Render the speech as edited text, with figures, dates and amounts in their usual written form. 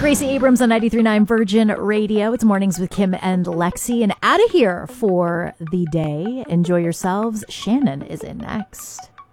Gracie Abrams on 93.9 Virgin Radio. It's Mornings with Kim and Lexi. And out of here for the day. Enjoy yourselves. Shannon is in next.